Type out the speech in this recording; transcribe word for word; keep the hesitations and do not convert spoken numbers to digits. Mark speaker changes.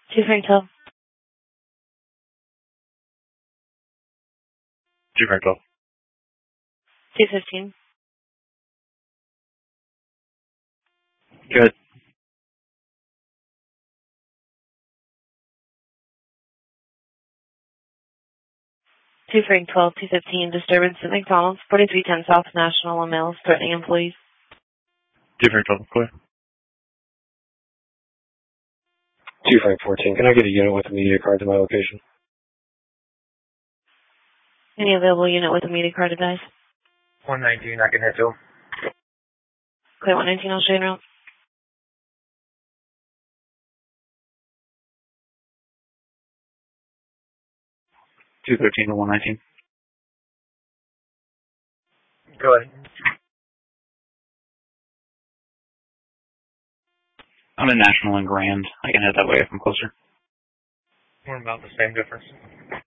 Speaker 1: two Frank twelve.
Speaker 2: two Frank twelve.
Speaker 1: two fifteen.
Speaker 2: Good.
Speaker 1: two Frank twelve, two fifteen. Disturbance at McDonald's, forty-three ten South National on Mills, threatening employees.
Speaker 2: two Frank twelve, clear.
Speaker 3: two Frank fourteen. Can I get a unit with a media card to my location?
Speaker 1: Any available unit with a media card advice?
Speaker 3: one nineteen, I can head to him.
Speaker 1: Clear one nineteen, I'll show you around.
Speaker 2: two thirteen to one nineteen.
Speaker 3: Go ahead.
Speaker 2: I'm in National and Grand. I can head that way if I'm closer.
Speaker 3: We're about the same difference.